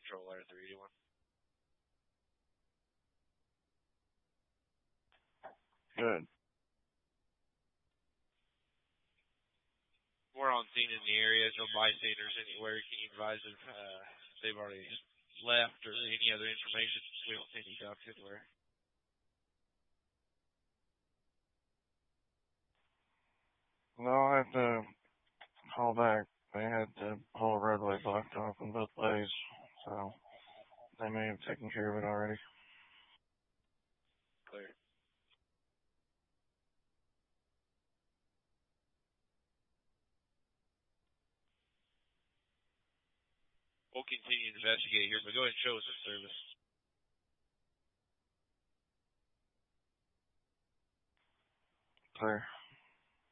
control there, 381. Good. We're on scene in the area. No bystanders anywhere. Can you advise if they've already left or any other information? We don't see any ducks anywhere. No, I had to haul back. They had the whole roadway blocked off in both ways, so they may have taken care of it already. Clear. We'll continue to investigate here, but go ahead and show us the service. Clear.